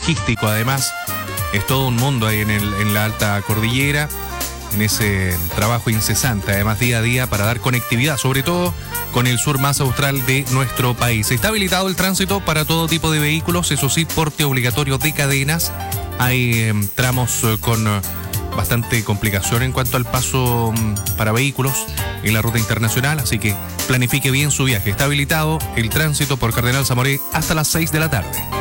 logístico además. Es todo un mundo ahí en la alta cordillera, en ese trabajo incesante, además día a día, para dar conectividad, sobre todo con el sur más austral de nuestro país. Está habilitado el tránsito para todo tipo de vehículos, eso sí, porte obligatorio de cadenas. Hay tramos con bastante complicación en cuanto al paso para vehículos en la ruta internacional, así que planifique bien su viaje. Está habilitado el tránsito por Cardenal Zamoré hasta las 6 de la tarde.